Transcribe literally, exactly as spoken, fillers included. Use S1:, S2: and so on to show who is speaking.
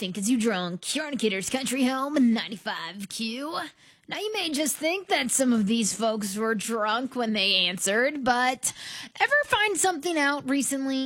S1: think is you drunk? Yarnicator's Country Home, ninety-five Q. Now, you may just think that some of these folks were drunk when they answered, but ever find something out recently?